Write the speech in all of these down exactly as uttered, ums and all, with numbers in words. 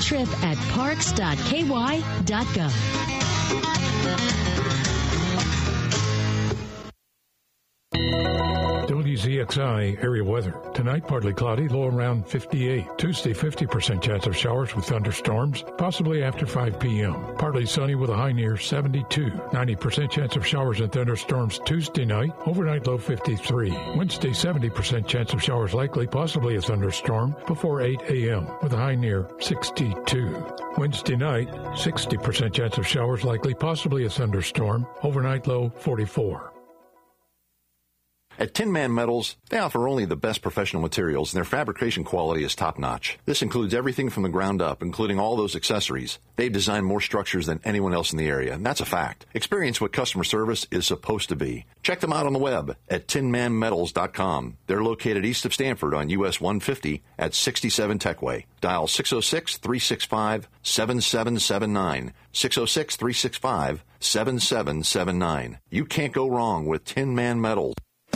trip at parks dot k y dot gov. W Z X I area weather. Tonight, partly cloudy, low around fifty-eight. Tuesday, fifty percent chance of showers with thunderstorms, possibly after five p.m. Partly sunny with a high near seventy-two. ninety percent chance of showers and thunderstorms Tuesday night, overnight low fifty-three. Wednesday, seventy percent chance of showers likely, possibly a thunderstorm, before eight a.m. with a high near sixty-two. Wednesday night, sixty percent chance of showers likely, possibly a thunderstorm, overnight low forty-four. At Tin Man Metals, they offer only the best professional materials, and their fabrication quality is top-notch. This includes everything from the ground up, including all those accessories. They've designed more structures than anyone else in the area, and that's a fact. Experience what customer service is supposed to be. Check them out on the web at tin man metals dot com. They're located east of Stanford on U S one fifty at sixty-seven Techway. Dial six oh six, three six five, seven seven seven nine. six oh six, three six five, seven seven seven nine. You can't go wrong with Tin Man Metals.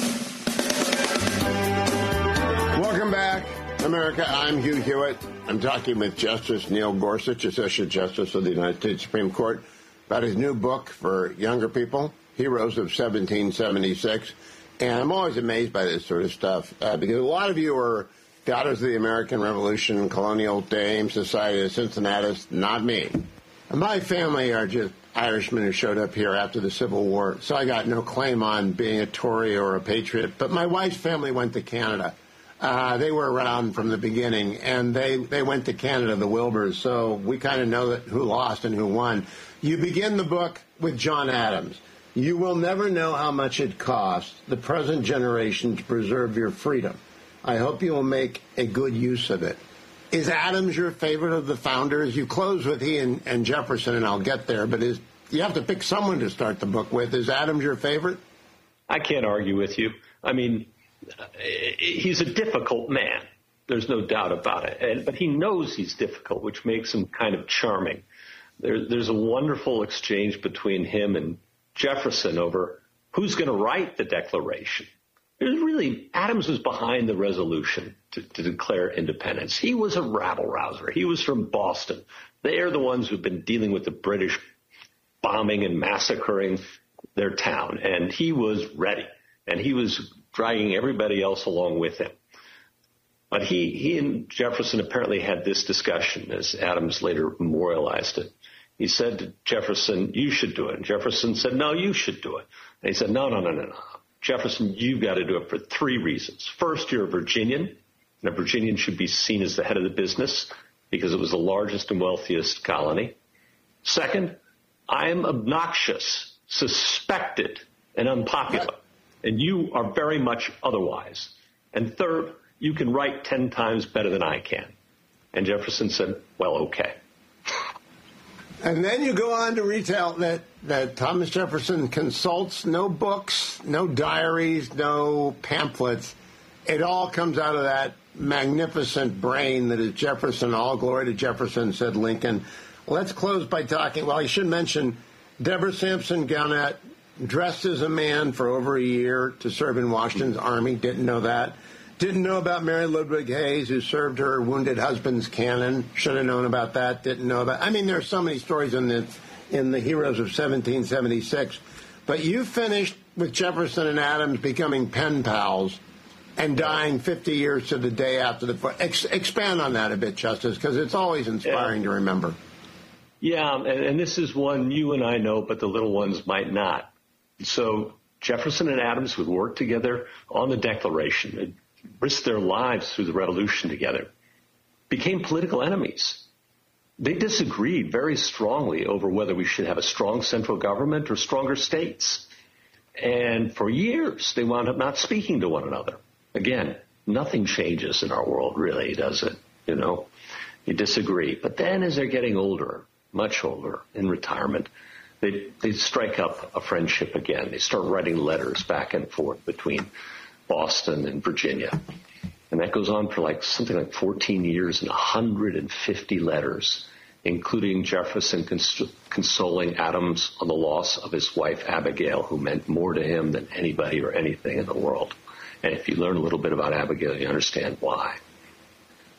Welcome back, America. I'm Hugh Hewitt. I'm talking with Justice Neil Gorsuch, Associate Justice of the United States Supreme Court, about his new book for younger people, Heroes of seventeen seventy-six. And I'm always amazed by this sort of stuff uh, because a lot of you are daughters of the American Revolution, colonial dames, Society of Cincinnatus, not me. And my family are just Irishmen who showed up here after the Civil War, so I got no claim on being a Tory or a patriot. But my wife's family went to Canada. Uh, they were around from the beginning, and they, they went to Canada, the Wilburs, so we kind of know that who lost and who won. You begin the book with John Adams. You will never know how much it costs the present generation to preserve your freedom. I hope you will make a good use of it. Is Adams your favorite of the founders? You close with he and, and Jefferson, and I'll get there, but is you have to pick someone to start the book with. Is Adams your favorite? I can't argue with you. I mean, he's a difficult man. There's no doubt about it. And, but he knows he's difficult, which makes him kind of charming. There, there's a wonderful exchange between him and Jefferson over who's going to write the Declaration. It was really, Adams was behind the resolution to, to declare independence. He was a rabble-rouser. He was from Boston. They are the ones who've been dealing with the British bombing and massacring their town. And he was ready. And he was dragging everybody else along with him. But he, he and Jefferson apparently had this discussion, as Adams later memorialized it. He said to Jefferson, you should do it. And Jefferson said, no, you should do it. And he said, no, no, no, no, no. Jefferson, you've got to do it for three reasons. First, you're a Virginian, and a Virginian should be seen as the head of the business because it was the largest and wealthiest colony. Second, I am obnoxious, suspected, and unpopular, and you are very much otherwise. And third, you can write ten times better than I can. And Jefferson said, well, okay. And then you go on to retell that, that Thomas Jefferson consults no books, no diaries, no pamphlets. It all comes out of that magnificent brain that is Jefferson. All glory to Jefferson, said Lincoln. Let's close by talking, well, I should mention Deborah Sampson Gannett dressed as a man for over a year to serve in Washington's army. Didn't know that. Didn't know about Mary Ludwig Hayes, who served her wounded husband's cannon. Should have known about that. Didn't know about. I mean, there are so many stories in the in the Heroes of seventeen seventy-six. But you finished with Jefferson and Adams becoming pen pals and dying fifty years to the day after the. Ex, expand on that a bit, Justice, because it's always inspiring yeah. to remember. Yeah, and, and this is one you and I know, but the little ones might not. So Jefferson and Adams would work together on the Declaration. It, risked their lives through the Revolution together, became political enemies. They disagreed very strongly over whether we should have a strong central government or stronger states. And for years, they wound up not speaking to one another. Again, nothing changes in our world, really, does it? You know, you disagree. But then as they're getting older, much older, in retirement, they, they strike up a friendship again. They start writing letters back and forth between Boston and Virginia. And that goes on for like something like fourteen years and one hundred fifty letters, including Jefferson cons- consoling Adams on the loss of his wife, Abigail, who meant more to him than anybody or anything in the world. And if you learn a little bit about Abigail, you understand why.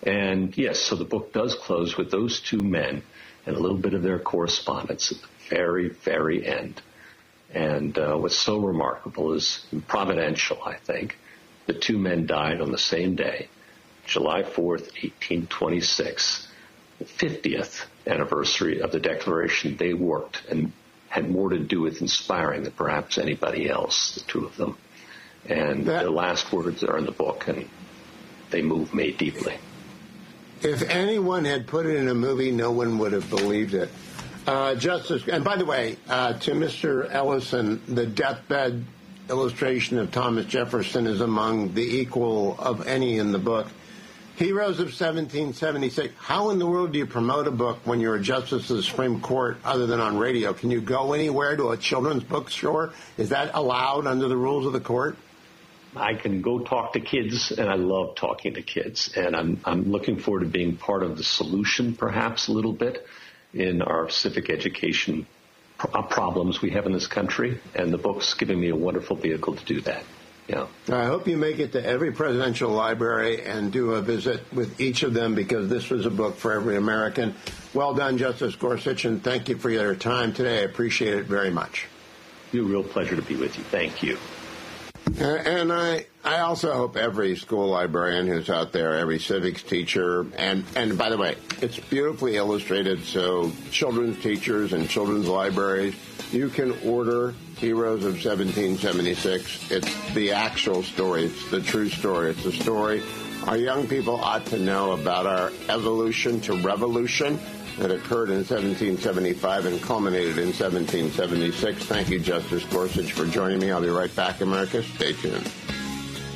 And yes, so the book does close with those two men and a little bit of their correspondence at the very, very end. And uh, what's so remarkable is providential, I think. The two men died on the same day, July fourth, eighteen twenty-six, the fiftieth anniversary of the Declaration. They worked and had more to do with inspiring than perhaps anybody else, the two of them. And that, their last words are in the book, and they move me deeply. If anyone had put it in a movie, no one would have believed it. Uh, Justice, and by the way, uh, to Mister Ellison, the deathbed illustration of Thomas Jefferson is among the equal of any in the book. Heroes of seventeen seventy-six. How in the world do you promote a book when you're a justice of the Supreme Court other than on radio? Can you go anywhere to a children's bookstore? Is that allowed under the rules of the court? I can go talk to kids, and I love talking to kids. And I'm I'm looking forward to being part of the solution, perhaps a little bit, in our civic education pro- problems we have in this country. And the book's giving me a wonderful vehicle to do that. Yeah. I hope you make it to every presidential library and do a visit with each of them, because this was a book for every American. Well done, Justice Gorsuch, and thank you for your time today. I appreciate it very much. It's a real pleasure to be with you. Thank you. Uh, and I, I also hope every school librarian who's out there, every civics teacher, and, and by the way, it's beautifully illustrated, so children's teachers and children's libraries, you can order Heroes of seventeen seventy-six. It's the actual story. It's the true story. It's the story our young people ought to know about our evolution to revolution that occurred in seventeen seventy-five and culminated in seventeen seventy-six. Thank you, Justice Gorsuch, for joining me. I'll be right back, America. Stay tuned.